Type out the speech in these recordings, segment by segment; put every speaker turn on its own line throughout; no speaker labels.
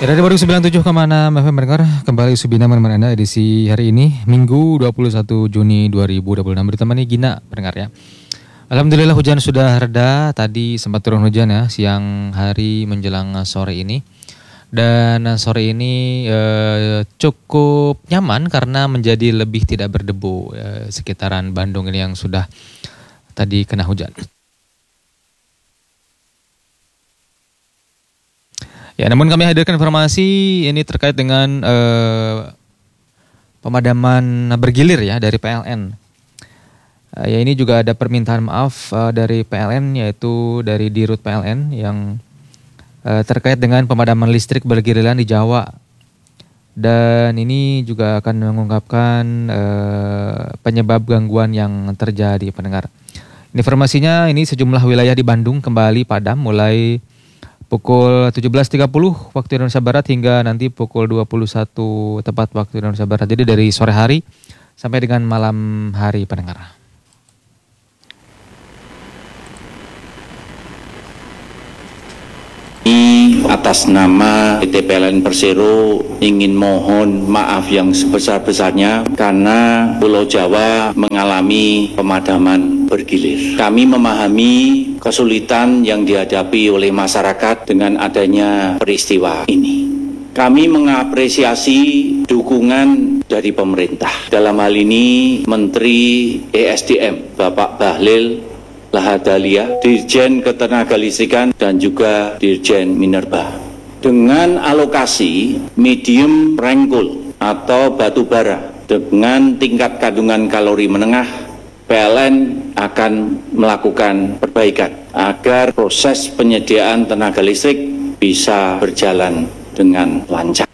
Radio baru 97,6 FM mendengar kembali Subina menemani Anda edisi hari ini Minggu 21 Juni 2026 ditemani Gina pendengar ya. Alhamdulillah hujan sudah reda, tadi sempat turun hujan ya siang hari menjelang sore ini. Dan sore ini cukup nyaman karena menjadi lebih tidak berdebu sekitaran Bandung ini yang sudah tadi kena hujan. Ya, namun kami hadirkan informasi ini terkait dengan pemadaman bergilir ya dari PLN. Ya ini juga ada permintaan maaf dari PLN yaitu dari Dirut PLN yang terkait dengan pemadaman listrik bergiliran di Jawa. Dan ini juga akan mengungkapkan penyebab gangguan yang terjadi pendengar. Informasinya ini sejumlah wilayah di Bandung kembali padam mulai pukul 17.30 waktu Indonesia Barat hingga nanti pukul 21 tepat waktu Indonesia Barat. Jadi dari sore hari sampai dengan malam hari pendengar.
Atas nama PT PLN Persero ingin mohon maaf yang sebesar-besarnya karena Pulau Jawa mengalami pemadaman bergilir. Kami memahami kesulitan yang dihadapi oleh masyarakat dengan adanya peristiwa ini. Kami mengapresiasi dukungan dari pemerintah. Dalam hal ini Menteri ESDM Bapak Bahlil Lahadalia, Dirjen Ketenagalistrikan dan juga Dirjen Minerba. Dengan alokasi medium rangkul atau batu bara dengan tingkat kandungan kalori menengah, PLN akan melakukan perbaikan agar proses penyediaan tenaga listrik bisa berjalan dengan lancar.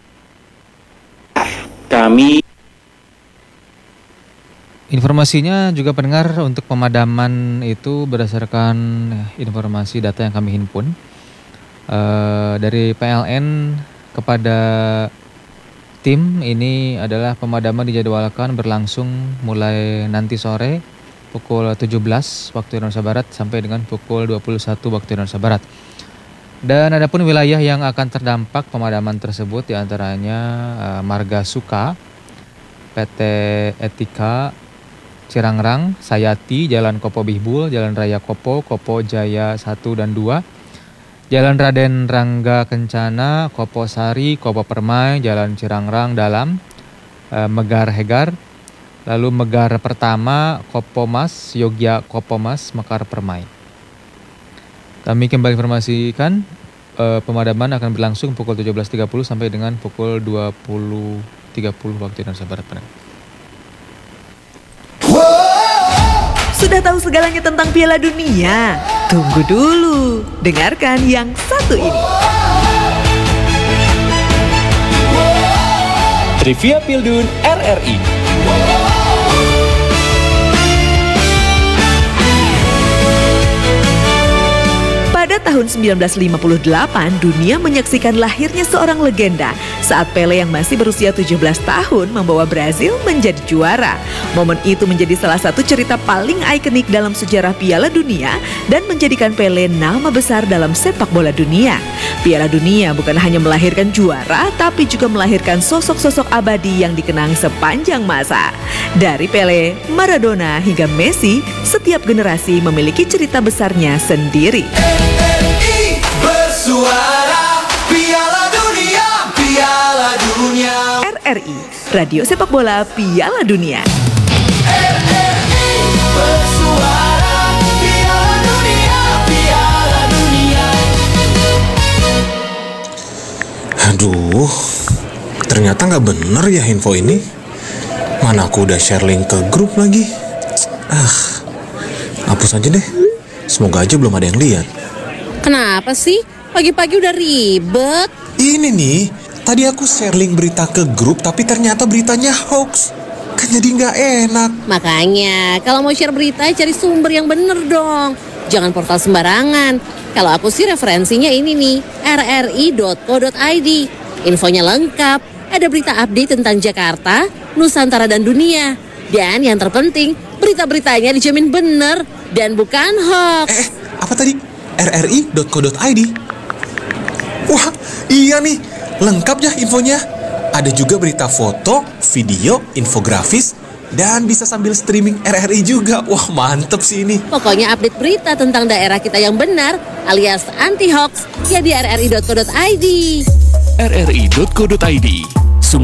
Informasinya juga pendengar untuk pemadaman itu berdasarkan informasi data yang kami himpun dari PLN kepada tim ini adalah pemadaman dijadwalkan berlangsung mulai nanti sore pukul 17 waktu Indonesia Barat sampai dengan pukul 21 waktu Indonesia Barat. Dan adapun wilayah yang akan terdampak pemadaman tersebut diantaranya Marga Suka, PT Etika, Cirangrang, Sayati, Jalan Kopo Bihbul, Jalan Raya Kopo, Kopo Jaya 1 dan 2, Jalan Raden Rangga Kencana, Kopo Sari, Kopo Permai, Jalan Cirangrang Dalam, Megar Hegar, lalu Megar Pertama, Kopo Mas, Yogya Kopo Mas, Mekar Permai. Kami kembali informasikan pemadaman akan berlangsung pukul 17.30 sampai dengan pukul 20.30 waktu Indonesia Barat.
Sudah tahu segalanya tentang Piala Dunia? Tunggu dulu, dengarkan yang satu ini.
Trivia Pildun RRI.
Pada tahun 1958, dunia menyaksikan lahirnya seorang legenda saat Pele yang masih berusia 17 tahun membawa Brazil menjadi juara. Momen itu menjadi salah satu cerita paling ikonik dalam sejarah Piala Dunia dan menjadikan Pele nama besar dalam sepak bola dunia. Piala Dunia bukan hanya melahirkan juara, tapi juga melahirkan sosok-sosok abadi yang dikenang sepanjang masa. Dari Pele, Maradona hingga Messi, setiap generasi memiliki cerita besarnya sendiri.
Bersuara Piala Dunia, Piala Dunia.
RRI, Radio Sepak Bola Piala Dunia.
RRI bersuara Piala Dunia, Piala Dunia.
Aduh, ternyata nggak bener ya info ini. Mana aku udah share link ke grup lagi. Hapus aja deh. Semoga aja belum ada yang lihat.
Kenapa sih? Pagi-pagi udah ribet.
Ini nih, tadi aku share link berita ke grup tapi ternyata beritanya hoax. Kan jadi nggak enak.
Makanya, kalau mau share berita cari sumber yang bener dong. Jangan portal sembarangan. Kalau aku sih referensinya ini nih, rri.co.id. Infonya lengkap, ada berita update tentang Jakarta, Nusantara dan dunia. Dan yang terpenting, berita-beritanya dijamin bener dan bukan hoax.
Apa tadi? rri.co.id. Wah, iya nih. Lengkap ya infonya. Ada juga berita foto, video, infografis, dan bisa sambil streaming RRI juga. Wah, mantep sih ini.
Pokoknya update berita tentang daerah kita yang benar alias anti-hoax ya di rri.co.id.
rri.co.id